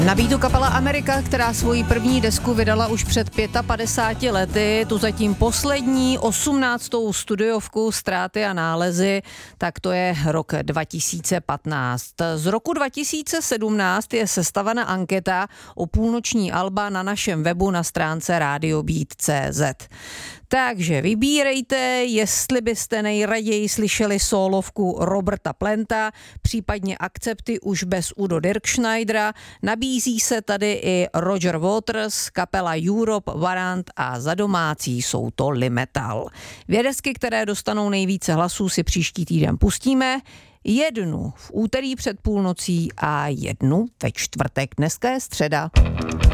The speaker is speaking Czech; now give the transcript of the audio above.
Na beatu kapela Amerika, která svoji první desku vydala už před 55 lety, tu zatím poslední 18. studiovku Ztráty a nálezy, tak to je rok 2015. Z roku 2017 je sestavena anketa o půlnoční alba na našem webu na stránce radiobeat.cz. Takže vybírejte, jestli byste nejraději slyšeli sólovku Roberta Planta, případně akcepty už bez Udo Dirkschneidera. Nabízí se tady i Roger Waters, kapela Europe, Warrant a za domácí jsou to Limetal. Dvě které dostanou nejvíce hlasů, si příští týden pustíme. Jednu v úterý před půlnocí a jednu ve čtvrtek. Dneska je středa.